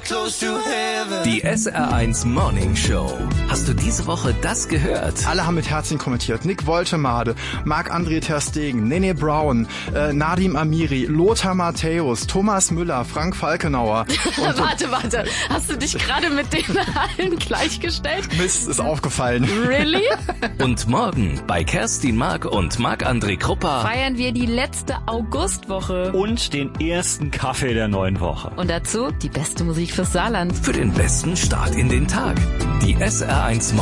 Die SR1 Morning Show. Hast du diese Woche das gehört? Alle haben mit Herzchen kommentiert. Nick Woltemade, Marc-André ter Stegen, Nene Brown, Nadim Amiri, Lothar Matthäus, Thomas Müller, Frank Falkenauer. Warte. Hast du dich gerade mit denen allen gleichgestellt? Mist, ist aufgefallen. Really? Und morgen bei Kerstin Mark und Marc-André Krupper Feiern wir die letzte Augustwoche. Und den ersten Kaffee der neuen Woche. Und dazu die beste Musik fürs Saarland. für den besten Start in den Tag. Die SR1